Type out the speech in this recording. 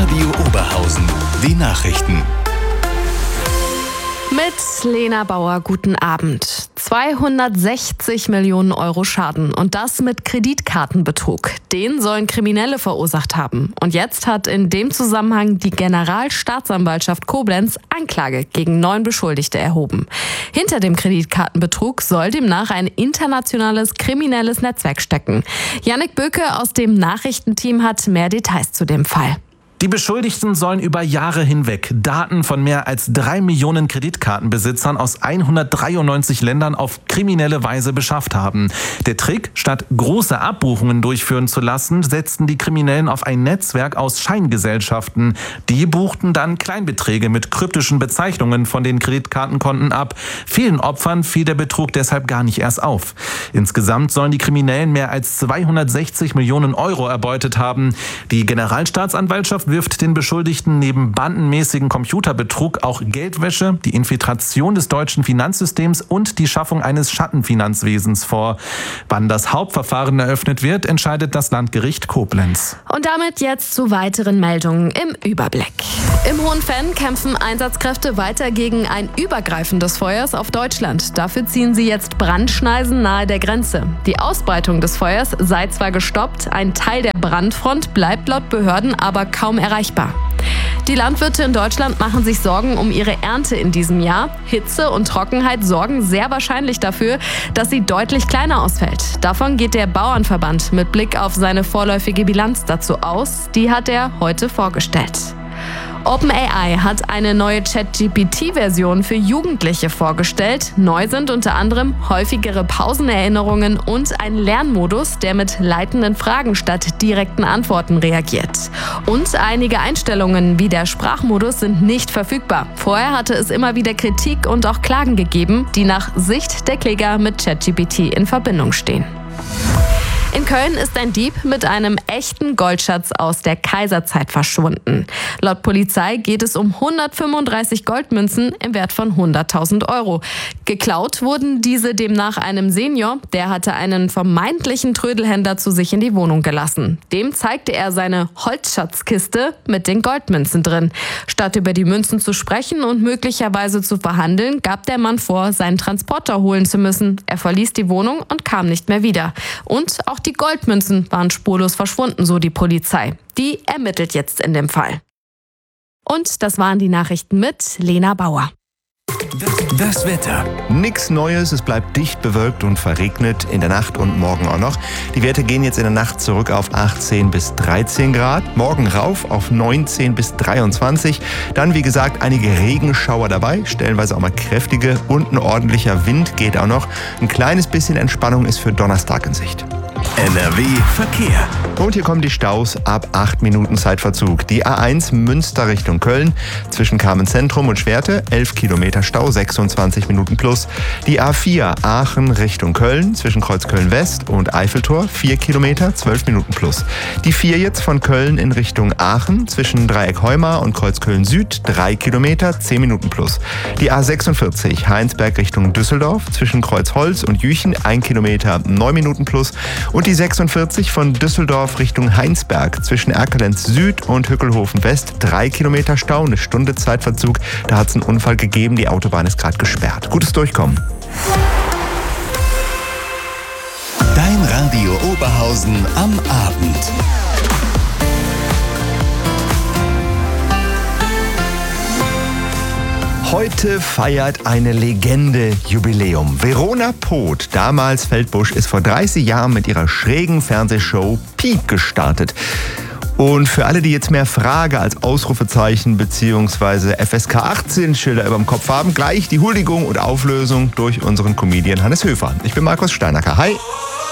Radio Oberhausen. Die Nachrichten. Mit Lena Bauer, guten Abend. 260 Millionen Euro Schaden und das mit Kreditkartenbetrug. Den sollen Kriminelle verursacht haben. Und jetzt hat in dem Zusammenhang die Generalstaatsanwaltschaft Koblenz Anklage gegen 9 Beschuldigte erhoben. Hinter dem Kreditkartenbetrug soll demnach ein internationales kriminelles Netzwerk stecken. Jannik Böke aus dem Nachrichtenteam hat mehr Details zu dem Fall. Die Beschuldigten sollen über Jahre hinweg Daten von mehr als 3 Millionen Kreditkartenbesitzern aus 193 Ländern auf kriminelle Weise beschafft haben. Der Trick: Statt große Abbuchungen durchführen zu lassen, setzten die Kriminellen auf ein Netzwerk aus Scheingesellschaften. Die buchten dann Kleinbeträge mit kryptischen Bezeichnungen von den Kreditkartenkonten ab. Vielen Opfern fiel der Betrug deshalb gar nicht erst auf. Insgesamt sollen die Kriminellen mehr als 260 Millionen Euro erbeutet haben. Die Generalstaatsanwaltschaft wirft den Beschuldigten neben bandenmäßigen Computerbetrug auch Geldwäsche, die Infiltration des deutschen Finanzsystems und die Schaffung eines Schattenfinanzwesens vor. Wann das Hauptverfahren eröffnet wird, entscheidet das Landgericht Koblenz. Und damit jetzt zu weiteren Meldungen im Überblick. Im Hohenfenn kämpfen Einsatzkräfte weiter gegen ein Übergreifen des Feuers auf Deutschland. Dafür ziehen sie jetzt Brandschneisen nahe der Grenze. Die Ausbreitung des Feuers sei zwar gestoppt, ein Teil der Brandfront bleibt laut Behörden aber kaum erreichbar. Die Landwirte in Deutschland machen sich Sorgen um ihre Ernte in diesem Jahr. Hitze und Trockenheit sorgen sehr wahrscheinlich dafür, dass sie deutlich kleiner ausfällt. Davon geht der Bauernverband mit Blick auf seine vorläufige Bilanz dazu aus. Die hat er heute vorgestellt. OpenAI hat eine neue ChatGPT-Version für Jugendliche vorgestellt. Neu sind unter anderem häufigere Pausenerinnerungen und ein Lernmodus, der mit leitenden Fragen statt direkten Antworten reagiert. Und einige Einstellungen wie der Sprachmodus sind nicht verfügbar. Vorher hatte es immer wieder Kritik und auch Klagen gegeben, die nach Sicht der Kläger mit ChatGPT in Verbindung stehen. In Köln ist ein Dieb mit einem echten Goldschatz aus der Kaiserzeit verschwunden. Laut Polizei geht es um 135 Goldmünzen im Wert von 100.000 Euro. Geklaut wurden diese demnach einem Senior, der hatte einen vermeintlichen Trödelhändler zu sich in die Wohnung gelassen. Dem zeigte er seine Holzschatzkiste mit den Goldmünzen drin. Statt über die Münzen zu sprechen und möglicherweise zu verhandeln, gab der Mann vor, seinen Transporter holen zu müssen. Er verließ die Wohnung und kam nicht mehr wieder. Und auch die Goldmünzen waren spurlos verschwunden, so die Polizei. Die ermittelt jetzt in dem Fall. Und das waren die Nachrichten mit Lena Bauer. Das Wetter. Nix Neues, es bleibt dicht bewölkt und verregnet in der Nacht und morgen auch noch. Die Werte gehen jetzt in der Nacht zurück auf 18 bis 13 Grad, morgen rauf auf 19 bis 23. Dann, wie gesagt, einige Regenschauer dabei, stellenweise auch mal kräftige und ein ordentlicher Wind geht auch noch. Ein kleines bisschen Entspannung ist für Donnerstag in Sicht. NRW Verkehr. Und hier kommen die Staus ab 8 Minuten Zeitverzug. Die A1 Münster Richtung Köln zwischen Kamenz-Zentrum und Schwerte 11 Kilometer Stau, 26 Minuten plus. Die A4 Aachen Richtung Köln zwischen Kreuzköln West und Eiffeltor 4 Kilometer, 12 Minuten plus. Die 4 jetzt von Köln in Richtung Aachen zwischen Dreieck Heumar und Kreuzköln Süd 3 Kilometer, 10 Minuten plus. Die A46 Heinsberg Richtung Düsseldorf zwischen Kreuzholz und Jüchen 1 Kilometer, 9 Minuten plus. Und die 46 von Düsseldorf Richtung Heinsberg zwischen Erkelenz Süd und Hückelhofen West 3 Kilometer Stau, eine Stunde Zeitverzug. Da hat es einen Unfall gegeben, die Autobahn ist gerade gesperrt. Gutes Durchkommen. Dein Radio Oberhausen am Abend. Heute feiert eine Legende Jubiläum. Verona Poth, damals Feldbusch, ist vor 30 Jahren mit ihrer schrägen Fernsehshow Piep gestartet. Und für alle, die jetzt mehr Frage als Ausrufezeichen bzw. FSK 18 Schilder über dem Kopf haben, gleich die Huldigung und Auflösung durch unseren Comedian Hannes Höfer. Ich bin Markus Steinacker. Hi!